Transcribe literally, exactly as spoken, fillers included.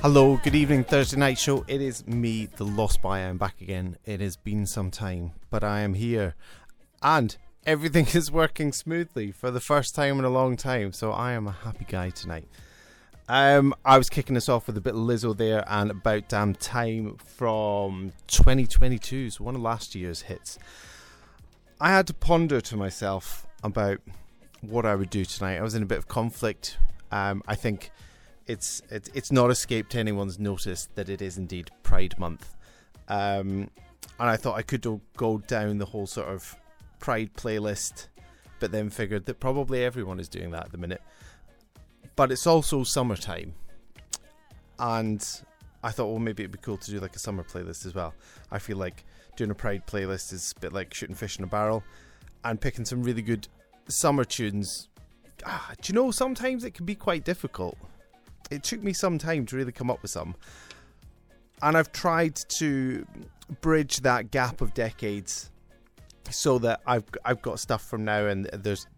Hello, good evening, Thursday night show. It is me, the Lost Boy. I'm back again. It has been some time, but I am here. And everything is working smoothly for the first time in a long time, so I am a happy guy tonight. Um, I was kicking us off with a bit of Lizzo there and About Damn Time from twenty twenty-two, so one of last year's hits. I had to ponder to myself about what I would do tonight. I was in a bit of conflict. Um, I think it's, it's it's not escaped anyone's notice that it is indeed Pride Month. Um, and I thought I could go down the whole sort of Pride playlist, but then figured that probably everyone is doing that at the minute. But it's also summertime, and I thought, well, maybe it'd be cool to do like a summer playlist as well. I feel like doing a Pride playlist is a bit like shooting fish in a barrel, and picking some really good summer tunes. Ah, do you know, sometimes it can be quite difficult. It took me some time to really come up with some, and I've tried to bridge that gap of decades so that I've I've got stuff from now, and there's